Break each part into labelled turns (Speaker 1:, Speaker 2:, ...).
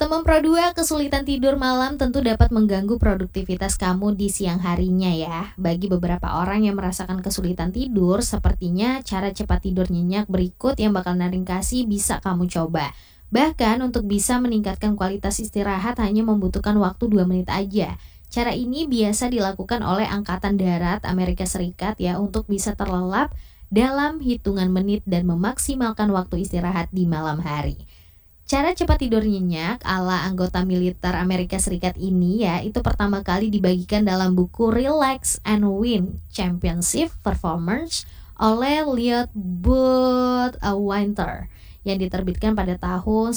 Speaker 1: Teman Pro 2, kesulitan tidur malam tentu dapat mengganggu produktivitas kamu di siang harinya ya. Bagi beberapa orang yang merasakan kesulitan tidur, sepertinya cara cepat tidur nyenyak berikut yang bakal Naring kasih bisa kamu coba. Bahkan untuk bisa meningkatkan kualitas istirahat hanya membutuhkan waktu 2 menit aja. Cara ini biasa dilakukan oleh Angkatan Darat Amerika Serikat ya untuk bisa terlelap dalam hitungan menit dan memaksimalkan waktu istirahat di malam hari. Cara cepat tidur nyenyak ala anggota militer Amerika Serikat ini ya, itu pertama kali dibagikan dalam buku Relax and Win Championship Performance oleh Lloyd Winter yang diterbitkan pada tahun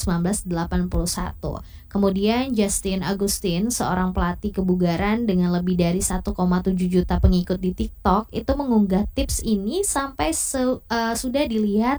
Speaker 1: 1981. Kemudian Justin Agustin, seorang pelatih kebugaran dengan lebih dari 1,7 juta pengikut di TikTok, itu mengunggah tips ini sampai sudah dilihat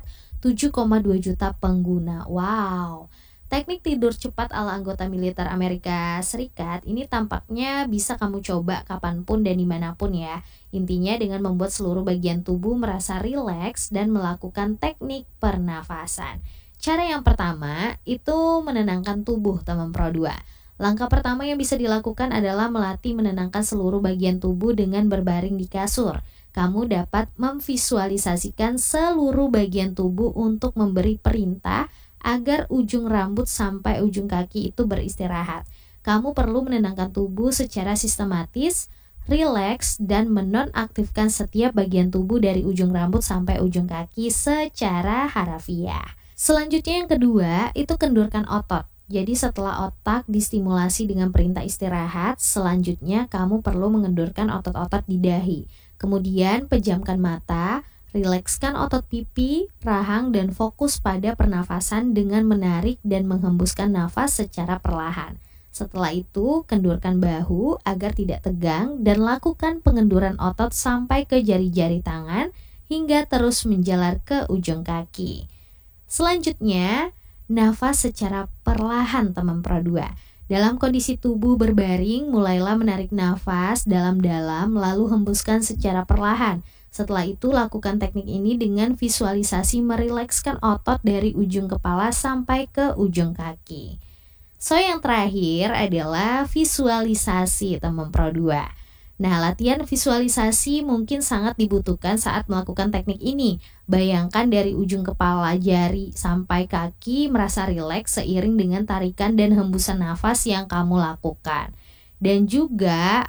Speaker 1: 7,2 juta pengguna. Wow. Teknik tidur cepat ala anggota militer Amerika Serikat ini tampaknya bisa kamu coba kapanpun dan dimanapun ya. Intinya dengan membuat seluruh bagian tubuh merasa rileks dan melakukan teknik pernafasan. Cara yang pertama itu menenangkan tubuh teman Pro 2. Langkah pertama yang bisa dilakukan adalah melatih menenangkan seluruh bagian tubuh dengan berbaring di kasur. Kamu dapat memvisualisasikan seluruh bagian tubuh untuk memberi perintah agar ujung rambut sampai ujung kaki itu beristirahat. Kamu perlu menenangkan tubuh secara sistematis, rileks, dan menonaktifkan setiap bagian tubuh dari ujung rambut sampai ujung kaki secara harafiah. Selanjutnya yang kedua, itu kendurkan otot. Jadi setelah otak distimulasi dengan perintah istirahat, selanjutnya kamu perlu mengendurkan otot-otot di dahi. Kemudian pejamkan mata, rilekskan otot pipi, rahang, dan fokus pada pernafasan dengan menarik dan menghembuskan nafas secara perlahan. Setelah itu, kendurkan bahu agar tidak tegang dan lakukan pengenduran otot sampai ke jari-jari tangan hingga terus menjalar ke ujung kaki. Selanjutnya, nafas secara perlahan teman Pro 2. Dalam kondisi tubuh berbaring, mulailah menarik nafas dalam-dalam lalu hembuskan secara perlahan. Setelah itu lakukan teknik ini dengan visualisasi merilekskan otot dari ujung kepala sampai ke ujung kaki. So yang terakhir adalah visualisasi teman Pro 2. Nah, latihan visualisasi mungkin sangat dibutuhkan saat melakukan teknik ini. Bayangkan dari ujung kepala jari sampai kaki merasa rileks seiring dengan tarikan dan hembusan nafas yang kamu lakukan. Dan juga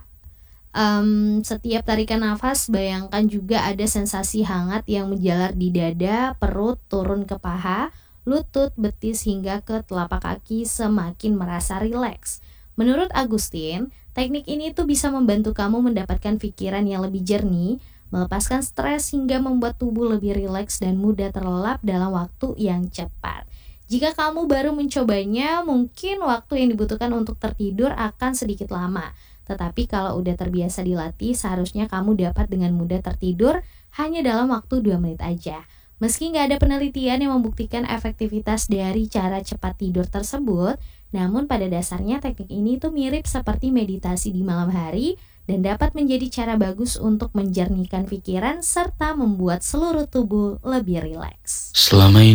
Speaker 1: setiap tarikan nafas bayangkan juga ada sensasi hangat yang menjalar di dada, perut, turun ke paha, lutut, betis hingga ke telapak kaki semakin merasa rileks. Menurut Agustin, teknik ini tuh bisa membantu kamu mendapatkan pikiran yang lebih jernih, melepaskan stres hingga membuat tubuh lebih rileks dan mudah terlelap dalam waktu yang cepat. Jika kamu baru mencobanya, mungkin waktu yang dibutuhkan untuk tertidur akan sedikit lama. Tetapi kalau udah terbiasa dilatih, seharusnya kamu dapat dengan mudah tertidur hanya dalam waktu 2 menit aja. Meski nggak ada penelitian yang membuktikan efektivitas dari cara cepat tidur tersebut, namun pada dasarnya teknik ini tuh mirip seperti meditasi di malam hari dan dapat menjadi cara bagus untuk menjernihkan pikiran serta membuat seluruh tubuh lebih rileks.
Speaker 2: Selama ini